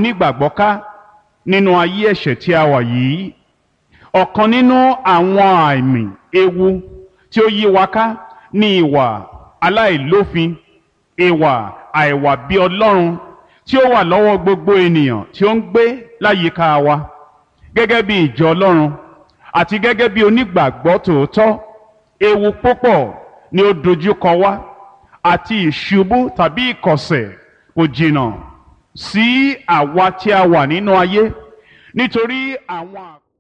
onígbàgbọ́ ká nínú ayé ẹ̀ṣẹ̀ tí a wà yìí. Ọ̀kan nínú àwọn àmì ewu tí ó yí wa ká ní ìwà aláìlófin, ìwà àìwà bí Ọlọ́run tí ó wà lọ́wọ́ gbogbo ènìyàn tí ó ń gbé láyìíká wa gẹ́gẹ́ bí ìjọ Ọlọ́run àti gẹ́gẹ́ bí onígbàgbọ́ tòótọ́. Ewu púpọ̀ ni ó dojúkọ wá àti ìṣubú tàbí ìkọ̀sẹ̀ kò jìnnà sí àwa tí a wà nínú ayé nítorí àwọn